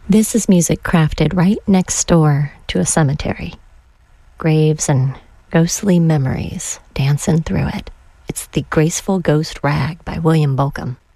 This is music crafted right next door to a cemetery. Graves and ghostly memories dancing through it. It's The Graceful Ghost Rag by William Bolcom.